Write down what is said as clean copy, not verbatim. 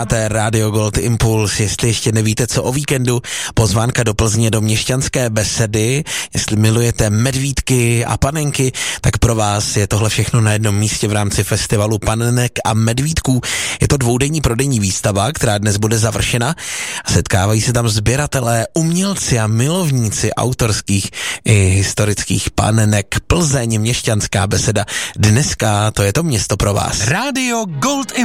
Máte Radio Gold Impuls, jestli ještě nevíte, co o víkendu, pozvánka do Plzně do Měšťanské besedy, jestli milujete medvídky a panenky, tak pro vás je tohle všechno na jednom místě v rámci festivalu panenek a medvídků. Je to dvoudenní prodejní výstava, která dnes bude završena. Setkávají se tam sběratelé, umělci a milovníci autorských i historických panenek. Plzeň, Měšťanská beseda. Dneska to je to město pro vás. Radio Gold